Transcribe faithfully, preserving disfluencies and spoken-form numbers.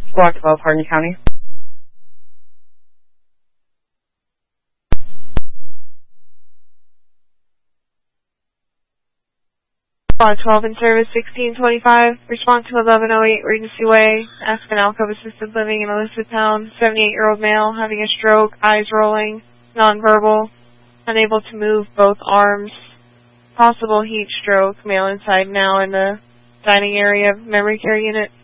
Block twelve, Hardin County. Block twelve in service, sixteen twenty-five. Respond to eleven oh eight Regency Way. Aspen Alcove Assisted Living in Elizabethtown. seventy-eight-year-old male having a stroke, eyes rolling, nonverbal, unable to move both arms. Possible heat stroke. Male inside now in the dining area of memory care unit.